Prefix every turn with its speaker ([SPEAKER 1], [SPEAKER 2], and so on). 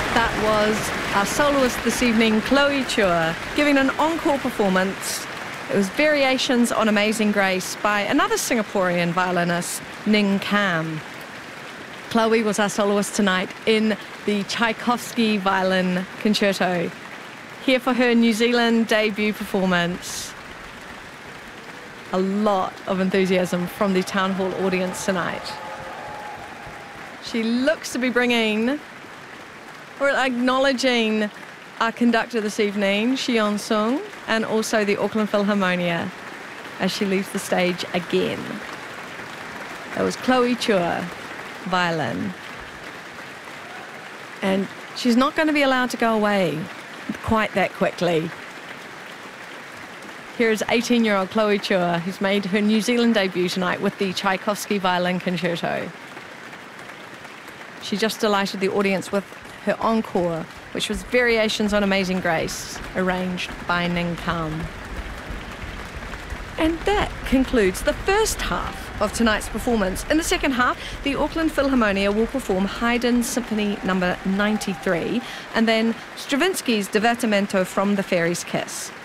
[SPEAKER 1] That was our soloist this evening, Chloe Chua, giving an encore performance. It was Variations on Amazing Grace by another Singaporean violinist, Ning Kam. Chloe was our soloist tonight in the Tchaikovsky Violin Concerto, here for her New Zealand debut performance. A lot of enthusiasm from the Town Hall audience tonight. She looks to be bringing, or acknowledging, our conductor this evening, Xion Sung, and also the Auckland Philharmonia as she leaves the stage again. That was Chloe Chua, violin. And she's not going to be allowed to go away quite that quickly. Here is 18-year-old Chloe Chua, who's made her New Zealand debut tonight with the Tchaikovsky Violin Concerto. She just delighted the audience with her encore, which was Variations on Amazing Grace, arranged by Ning Kam. And that concludes the first half of tonight's performance. In the second half, the Auckland Philharmonia will perform Haydn's Symphony No. 93 and then Stravinsky's Divertimento from the Fairy's Kiss.